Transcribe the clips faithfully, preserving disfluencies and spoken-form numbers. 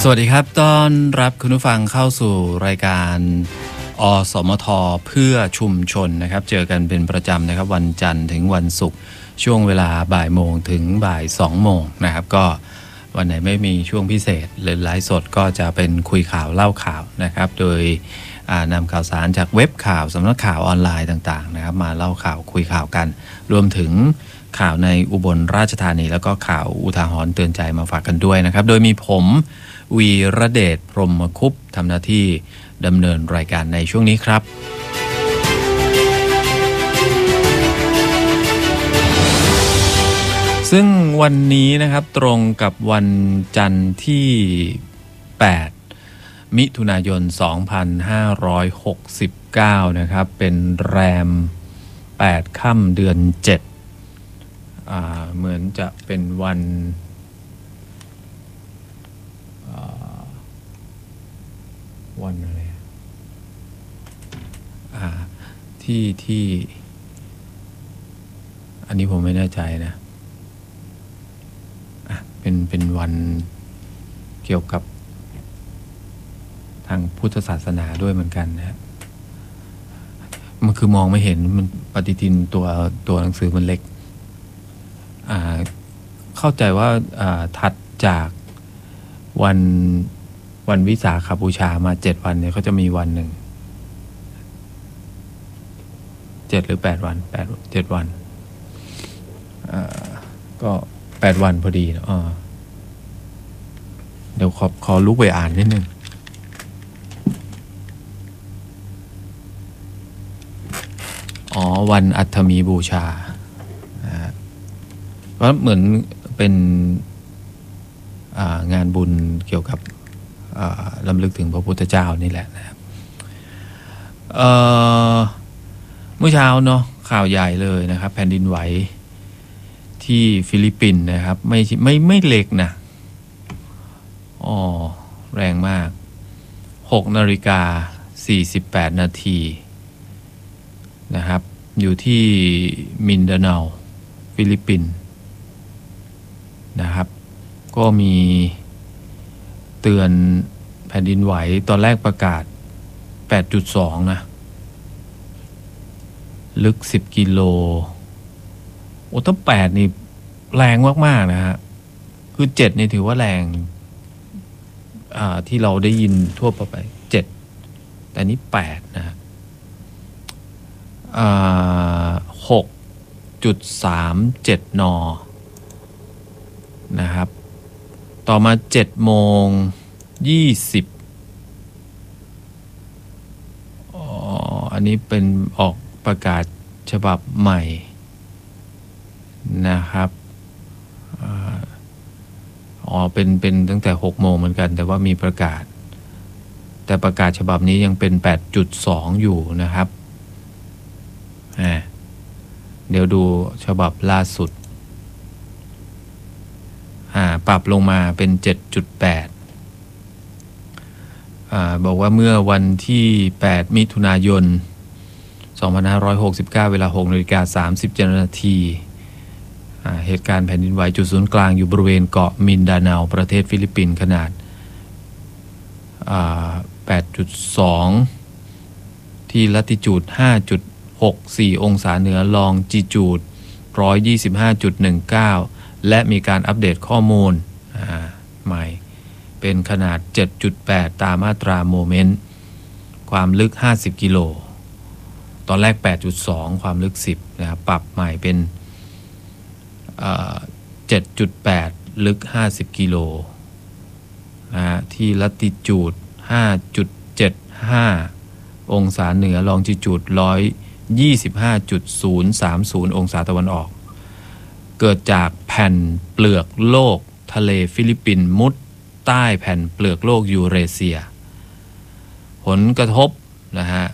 สวัสดีครับต้อนรับคุณผู้ฟังเข้าสู่รายการอสมทเพื่อชุมชนนะครับเจอกันเป็นประจำนะครับวันจันทร์ถึงวันศุกร์ช่วงเวลาบ่ายโมงถึงบ่ายสองโมงนะครับก็วันไหนไม่มีช่วงพิเศษหรือไลฟ์สดก็จะเป็นคุยข่าวเล่าข่าวนะครับโดยนำข่าวสารจากเว็บข่าวสำนักข่าวออนไลน์ต่างๆนะครับมาเล่าข่าวคุยข่าวกันรวมถึงข่าวในอุบลราชธานีแล้วก็ข่าวอุทาหรณ์เตือนใจมาฝากกันด้วยนะครับโดยมีผมวีระเดชพรหมคุปต์ทำหน้าที่ดำเนินรายการในช่วงนี้ครับซึ่งวันนี้นะครับตรงกับวันจันทร์ที่แปดมิถุนายนสองพันห้าร้อยหกสิบเก้านะครับเป็นแรมแปดค่ำเดือนเจ็ดอ่าเหมือนจะเป็นวันวันอะไรอ่าที่ที่อันนี้ผมไม่แน่ใจนะอ่ะเป็นเป็นวันเกี่ยวกับทางพุทธศาสนาด้วยเหมือนกันนะมันคือมองไม่เห็นมันปฏิทินตัวตัวหนังสือมันเล็กอ่าเข้าใจว่าอ่าถัดจากวันวันวิสาขบูชามาเจ็ดวันเนี่ยเขาจะมีวันหนึ่งเจ็ดหรือแปดวันแปดเจ็ดวันอ่าก็แปดวันพอดีนะอ๋อเดี๋ยวขอขอลุกไปอ่านนิดนึงอ๋อวันอัฐมีบูชานะฮะก็เหมือนเป็นอ่างานบุญเกี่ยวกับลำลึกถึงพระพุทธเจ้านี่แหละนะครับเอ่อเมื่อเช้าเนาะข่าวใหญ่เลยนะครับแผ่นดินไหวที่ฟิลิปปินส์นะครับไม่ไม่ไม่เล็กนะอ๋อแรงมากหกนาฬิกาสี่สิบแปดนาทีนะครับอยู่ที่มินดาเนาฟิลิปปินส์นะครับก็มีเตือนแผ่นดินไหวตอนแรกประกาศ แปดจุดสอง นะลึกสิบกิโลโอ้ตั้งแปดนี่แรงมากๆนะฮะคือเจ็ดนี่ถือว่าแรงอ่าที่เราได้ยินทั่วไปเจ็ดแต่นี้แปดนะฮะอ่า หกจุดสามเจ็ด นนะครับต่อมาเจ็ดโมงยี่สิบอ๋ออันนี้เป็นออกประกาศฉบับใหม่นะครับอ๋อเป็นเป็นตั้งแต่หกโมงเหมือนกันแต่ว่ามีประกาศแต่ประกาศฉบับนี้ยังเป็น แปดจุดสอง อยู่นะครับอ่าเดี๋ยวดูฉบับล่าสุดอ่าปรับลงมาเป็น เจ็ดจุดแปด อ่าบอกว่าเมื่อวันที่แปดมิถุนายนสองพันห้าร้อยหกสิบเก้าเวลา หกนาฬิกาสามสิบเจ็ด นาทีอ่าเหตุการณ์แผ่นดินไหวจุดศูนย์กลางอยู่บริเวณเกาะมินดาเนาประเทศฟิลิปปินส์ขนาดอ่า แปดจุดสอง ที่ลัติจูด ห้าจุดหกสี่ องศาเหนือลองจิจูด หนึ่งร้อยยี่สิบห้าจุดหนึ่งเก้าและมีการอัปเดตข้อมูลใหม่เป็นขนาด เจ็ดจุดแปด ตามมาตราโมเมนต์ความลึกห้าสิบกิโลตอนแรก แปดจุดสอง ความลึกสิบนะครับปรับใหม่เป็นเอ่อ เจ็ดจุดแปด ลึกห้าสิบกิโลนะฮะที่ลัติจูด ห้าจุดเจ็ดห้า องศาเหนือลองจิจูด หนึ่งร้อยยี่สิบห้าจุดศูนย์สามศูนย์ องศาตะวันออกเกิดจากแผ่นเปลือกโลกทะเลฟิลิปปินส์มุดใต้แผ่นเปลือกโลกยูเรเซียผลกระทบนะฮะ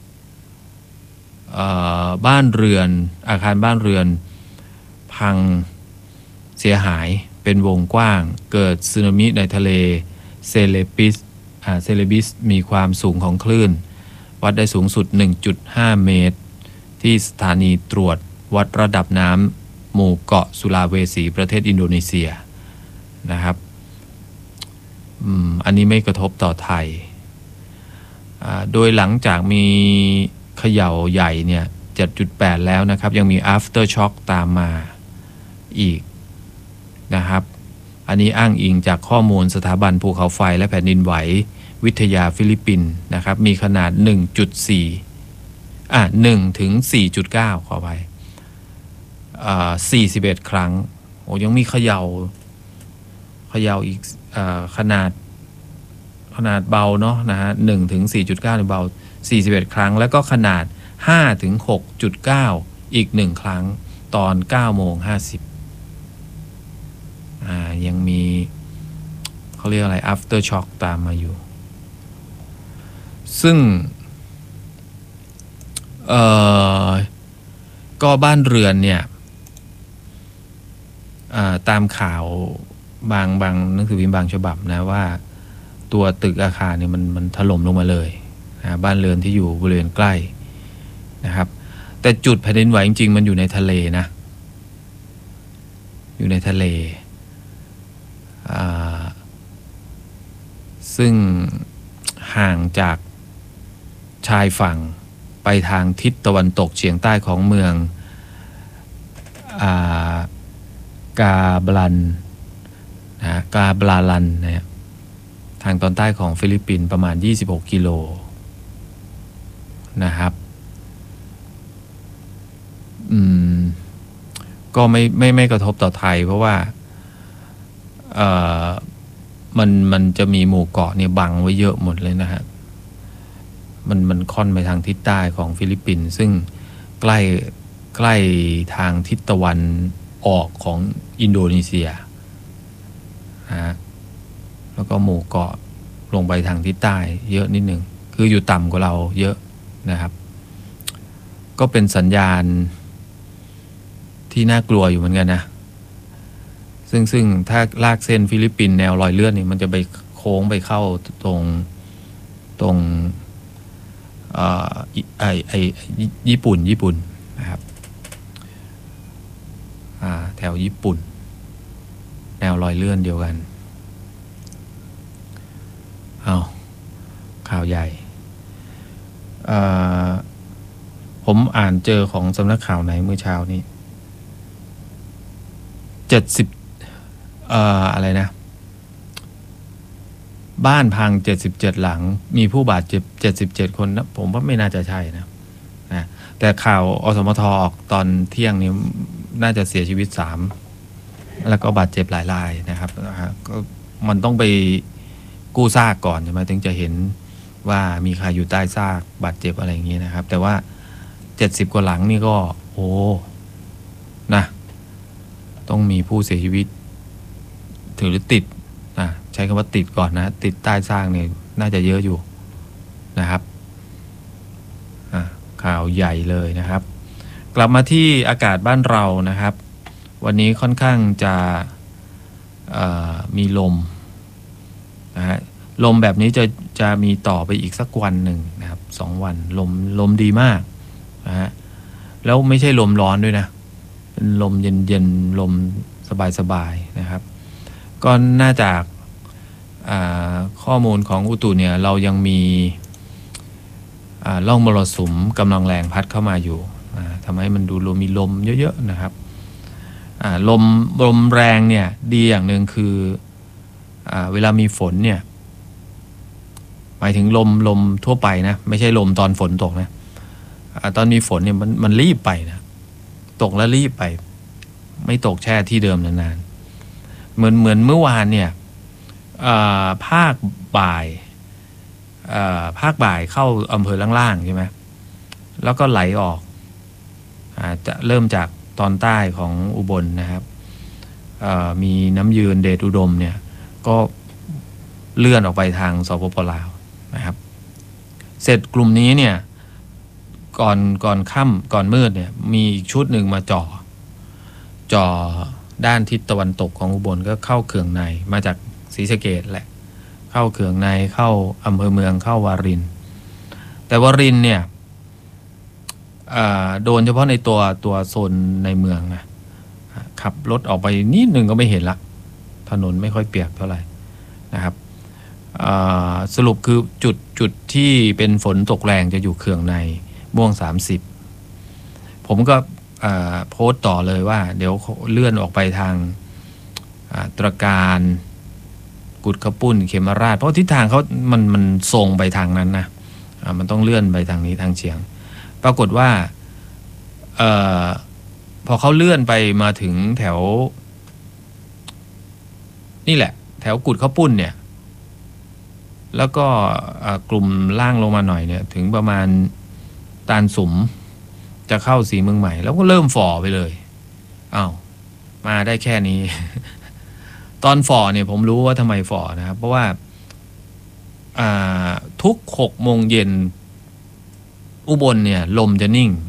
บ้านเรือนอาคารบ้านเรือนพังเสียหายเป็นวงกว้างเกิดสึนามิในทะเลเซเลปิสอ่าเซเลบิสมีความสูงของคลื่นวัดได้สูงสุด หนึ่งจุดห้า เมตรที่สถานีตรวจวัดระดับน้ำหมู่เกาะสุลาเวสีประเทศอินโดนีเซียนะครับอืมอันนี้ไม่กระทบต่อไทยโดยหลังจากมีเขย่าใหญ่เนี่ย เจ็ดจุดแปด แล้วนะครับยังมี after shock ตามมาอีกนะครับอันนี้อ้างอิงจากข้อมูลสถาบันภูเขาไฟและแผ่นดินไหววิทยาฟิลิปปินส์นะครับมีขนาด หนึ่งจุดสี่ อ่ะหนึ่งถึง สี่จุดเก้า ขอไปอ่าสี่สิบเอ็ดครั้งโอ้ยังมีเขย่าเขย่าอีกอ่าขนาดขนาดเบาเนาะนะฮะหนึ่งถึง สี่จุดเก้า เบาสี่สิบเอ็ดครั้งแล้วก็ขนาดห้าถึง หกจุดเก้า อีกหนึ่งครั้งตอน เก้าโมงห้าสิบ อ่ายังมีเขาเรียกอะไร after shock ตามมาอยู่ซึ่งเอ่อก็บ้านเรือนเนี่ยตามข่าวบางบางหนังสือพิมพ์บางฉบับนะว่าตัวตึกอาคารเนี่ยมันมันถล่มลงมาเลยนะบ้านเรือนที่อยู่บริเวณใกล้นะครับแต่จุดแผ่นดินไหวจริงๆมันอยู่ในทะเลนะอยู่ในทะเลซึ่งห่างจากชายฝั่งไปทางทิศตะวันตกเฉียงใต้ของเมืองกาบลันนะกาบลาลันนะทางตอนใต้ของฟิลิปปินส์ประมาณยี่สิบหกกิโลนะครับอืมก็ไม่ไม่ไม่กระทบต่อไทยเพราะว่าเอ่อมันมันจะมีหมู่เกาะเนี่ยบังไว้เยอะหมดเลยนะฮะมันมันค่อนไปทางทิศใต้ของฟิลิปปินส์ซึ่งใกล้ใกล้ทางทิศตะวันออกของอินโดนีเซียนะฮะแล้วก็หมู่เกาะลงไปทางทิศใต้เยอะนิดหนึ่งคืออยู่ต่ำกว่าเราเยอะนะครับก็เป็นสัญญาณที่น่ากลัวอยู่เหมือนกันนะซึ่งซึ่งถ้าลากเส้นฟิลิปปินส์แนวรอยเลื่อนนี่มันจะไปโค้งไปเข้าตรงตรงไอไอไอญี่ปุ่นญี่ปุ่นนะครับแถวญี่ปุ่นแนวรอยเลื่อนเดียวกันเอาข่าวใหญ่ผมอ่านเจอของสำนักข่าวไหนเมื่อเช้านี้เจ็ดสิบเอ่ออะไรนะบ้านพังเจ็ดสิบเจ็ดหลังมีผู้บาดเจ็บเจ็ดสิบเจ็ดคนนะผมว่าไม่น่าจะใช่นะนะแต่ข่าวอสมทออกตอนเที่ยงนี้น่าจะเสียชีวิตสามแล้วก็บาดเจ็บหลายรายนะครับนะฮะก็มันต้องไปกู้ซากก่อนใช่ไหมถึงจะเห็นว่ามีใครอยู่ใต้ซากบาดเจ็บอะไรอย่างเงี้ยนะครับแต่ว่าเจ็ดสิบกว่าหลังนี่ก็โอ้นะต้องมีผู้เสียชีวิตถือหรือติดนะใช้คำว่าติดก่อนนะติดใต้ซากเนี่ยน่าจะเยอะอยู่นะครับข่าวใหญ่เลยนะครับกลับมาที่อากาศบ้านเรานะครับวันนี้ค่อนข้างจะมีลมนะฮะลมแบบนี้จะจะมีต่อไปอีกสักวันหนึ่งนะครับสองวันลมลมดีมากนะฮะแล้วไม่ใช่ลมร้อนด้วยนะเป็นลมเย็นเย็นลมสบายสบายนะครับก็น่าจากข้อมูลของอุตุเนี่ยเรายังมีร่องมรสุมกำลังแรงพัดเข้ามาอยู่ทำให้มันดูลมมีลมเยอะๆนะครับลมลมแรงเนี่ยดีอย่างหนึ่งคือเวลามีฝนเนี่ยหมายถึงลมลมทั่วไปนะไม่ใช่ลมตอนฝนตกนะตอนมีฝนเนี่ยมันมันรีบไปนะตกแล้วรีบไปไม่ตกแช่ที่เดิมนานๆเหมือนเหมือนเมื่อวานเนี่ยภาคบ่ายภาคบ่ายเข้าอำเภอล่างๆใช่ไหมแล้วก็ไหลออกจะเริ่มจากตอนใต้ของอุบลนะครับมีน้ำยืนเดชอุดมเนี่ยก็เลื่อนออกไปทางสปป.ลาวนะครับเสร็จกลุ่มนี้เนี่ยก่อนก่อนค่ำก่อนมืดเนี่ยมีอีกชุดหนึ่งมาจ่อจ่อด้านทิศตะวันตกของอุบลก็เข้าเขื่องในมาจากศรีสะเกษแหละเข้าเขื่องในเข้าอำเภอเมืองเข้าวารินแต่วารินเนี่ยโดนเฉพาะในตัวตัวโซนในเมืองนะขับรถออกไปนิดหนึ่งก็ไม่เห็นละถนนไม่ค่อยเปียกเท่าไหร่นะครับสรุปคือจุดจุดที่เป็นฝนตกแรงจะอยู่เขื่องในม่วงสามสิบผมก็โพสต์ต่อเลยว่าเดี๋ยวเลื่อนออกไปทางตระการกุดขปุ้นเขมราชเพราะทิศทางเขามันมันทรงไปทางนั้นนะมันต้องเลื่อนไปทางนี้ทางเฉียงปรากฏว่าออพอเขาเลื่อนไปมาถึงแถวนี่แหละแถวกุดขปุ้นเนี่ยแล้วก็กลุ่มล่างลงมาหน่อยเนี่ยถึงประมาณตาลสุมจะเข้าสีเมืองใหม่แล้วก็เริ่มฝ่อไปเลยอ้าวมาได้แค่นี้ ตอนฝ่อเนี่ยผมรู้ว่าทำไมฝ่อนะครับเพราะว่าทุกหกโมงเย็นอุบลเนี่ยลมจะนิ่ง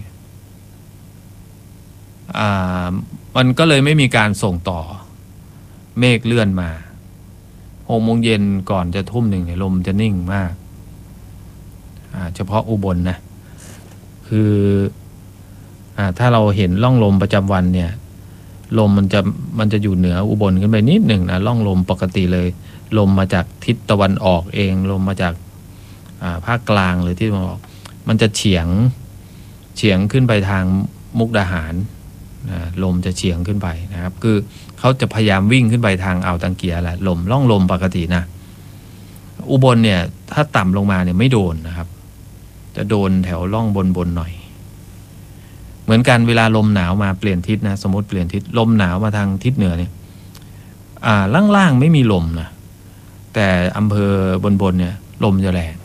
มันก็เลยไม่มีการส่งต่อเมฆเลื่อนมาหกโมงเย็นก่อนจะทุ่มหนึ่งเนี่ยลมจะนิ่งมากเฉพาะอุบลนะคือถ้าเราเห็นร่องลมประจำวันเนี่ยลมมันจะมันจะอยู่เหนืออุบลขึ้นไปนิดหนึ่งนะร่องลมปกติเลยลมมาจากทิศตะวันออกเองลมมาจากภาคกลางหรือที่ตะวันออกมันจะเฉียงเฉียงขึ้นไปทางมุกดาหารลมจะเฉียงขึ้นไปนะครับคือเขาจะพยายามวิ่งขึ้นไปทางอ่าวตังเกียแหละลมร่องลมปกตินะอุบลเนี่ยถ้าต่ำลงมาเนี่ยไม่โดนนะครับจะโดนแถวร่องบนบนหน่อยเหมือนกันเวลาลมหนาวมาเปลี่ยนทิศนะสมมติเปลี่ยนทิศลมหนาวมาทางทิศเหนือเนี่ยอ่าล่างๆไม่มีลมนะแต่อำเภอบนบนเนี่ยลมจะแรง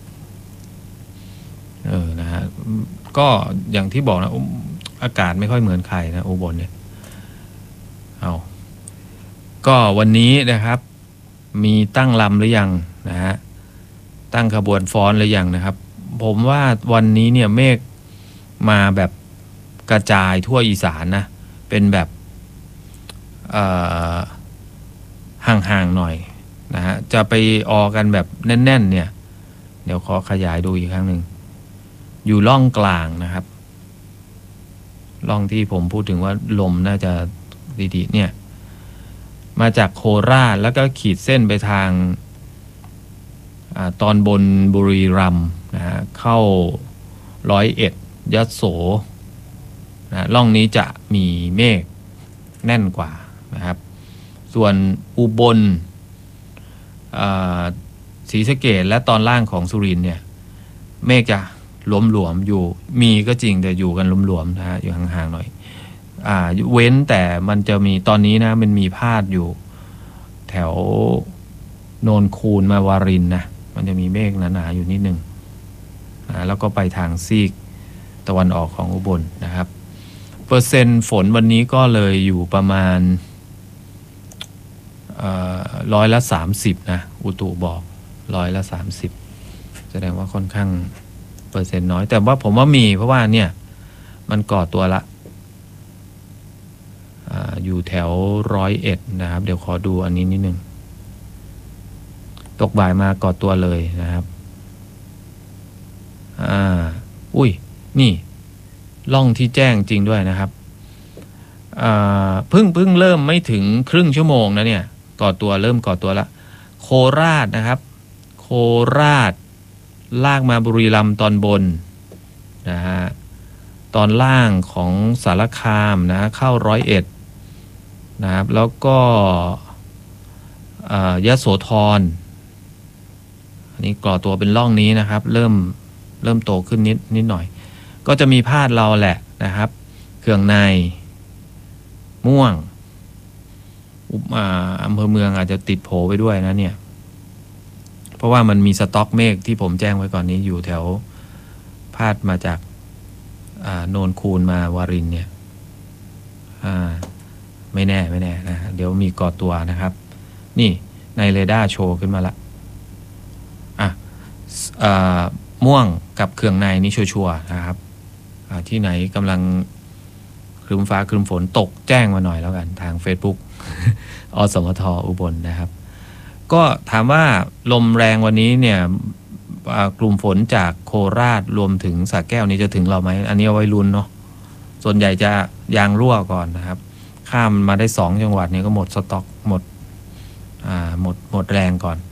เออนะฮะก็อย่างที่บอกนะอากาศไม่ค่อยเหมือนใครนะอุบลเนี่ยเอาก็วันนี้นะครับมีตั้งลำหรือยังนะฮะตั้งขบวนฟ้อนหรือยังนะครับผมว่าวันนี้เนี่ยเมฆมาแบบกระจายทั่วอีสานนะเป็นแบบห่างๆหน่อยนะฮะจะไปออกันแบบแน่นๆเนี่ยเดี๋ยวขอขยายดูอีกครั้งหนึ่งอยู่ล่องกลางนะครับล่องที่ผมพูดถึงว่าลมน่าจะดีๆเนี่ยมาจากโคราชแล้วก็ขีดเส้นไปทางอาตอนบนบุรีรัมย์นะฮะเข้าร้อยเอ็ดยโสนะล่องนี้จะมีเมฆแน่นกว่านะครับส่วนอุบลศรีสะเกษและตอนล่างของสุรินทร์เนี่ยเมฆจะหลวมๆอยู่มีก็จริงแต่อยู่กันหลวมๆนะฮะอยู่ห่างๆหน่อยอ่าเว้นแต่มันจะมีตอนนี้นะมันมีพาดอยู่แถวโนนคูนมาวารินนะมันจะมีเมฆหนาๆอยู่นิดนึงนะแล้วก็ไปทางซีกตะวันออกของอุบลนะครับเปอร์เซ็นต์ฝนวันนี้ก็เลยอยู่ประมาณร้อยละสามสิบนะอุตุบอกร้อยละสามสิบแสดงว่าค่อนข้างเปอร์เซ็นต์น้อยแต่ว่าผมว่ามีเพราะว่าเนี่ยมันก่อตัวละ อ, อยู่แถวร้อยเอ็ดนะครับเดี๋ยวขอดูอันนี้นิดนึงตกบ่ายมาก่อตัวเลยนะครับอ่าอุ้ยนี่ล่องที่แจ้งจริงด้วยนะครับเพิ่งเพิ่งเริ่มไม่ถึงครึ่งชั่วโมงนะเนี่ยก่อตัวเริ่มก่อตัวละโคราชนะครับโคราชลากมาบุรีรัมย์ตอนบนนะฮะตอนล่างของสารคามนะเข้าร้อยเอ็ดนะครับแล้วก็ยโสธรอันนี้ก่อตัวเป็นร่องนี้นะครับเริ่มเริ่มโตขึ้นนิดนิดหน่อยก็จะมีพาดเราแหละนะครับเขื่องในม่วงอำเภอเมืองอาจจะติดโผไปด้วยนะเนี่ยเพราะว่ามันมีสต็อกเมฆที่ผมแจ้งไว้ก่อนนี้อยู่แถวพาดมาจากโนนคูนมาวารินเนี่ยไม่แน่ไม่แน่นะเดี๋ยวมีก่อตัวนะครับนี่ในเรดาร์โชว์ขึ้นมาละอ่ะม่วงกับเขื่องในนี่ชัวร์ๆนะครับที่ไหนกำลังครึ้มฟ้าครึ้มฝนตกแจ้งมาหน่อยแล้วกันทาง Facebook อสมทอุบลนะครับก็ถามว่าลมแรงวันนี้เนี่ยกลุ่มฝนจากโคราชรวมถึงสระแก้วนี้จะถึงเราไหมอันนี้เอาไว้ลุ้นเนาะส่วนใหญ่จะยางรั่วก่อนนะครับข้ามมาได้สองจังหวัดนี้ก็หมดสต็อกหมดอ่าหมดหมดแรงก่อน